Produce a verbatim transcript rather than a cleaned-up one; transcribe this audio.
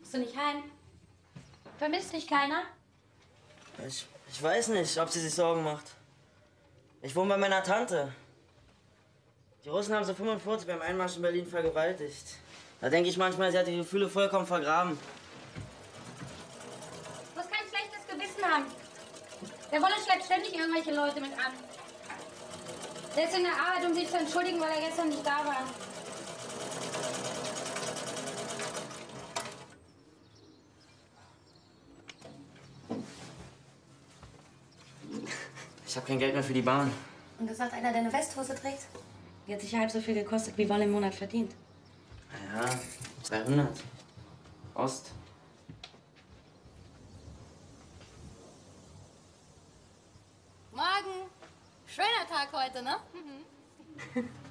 Bist du nicht heim? Vermisst dich keiner? Ich, ich weiß nicht, ob sie sich Sorgen macht. Ich wohne bei meiner Tante. Die Russen haben sie fünfundvierzig beim Einmarsch in Berlin vergewaltigt. Da denke ich manchmal, sie hat die Gefühle vollkommen vergraben. Du musst kein schlechtes Gewissen haben. Der Wolle schleppt ständig irgendwelche Leute mit an. Der ist in der Arbeit, um sich zu entschuldigen, weil er gestern nicht da war. Ich habe kein Geld mehr für die Bahn. Und das sagt einer, der eine Westhose trägt? Die hat sicher halb so viel gekostet, wie Wolle im Monat verdient. Na ja, dreihundert. Ost. Morgen. Schöner Tag heute, ne? Mhm.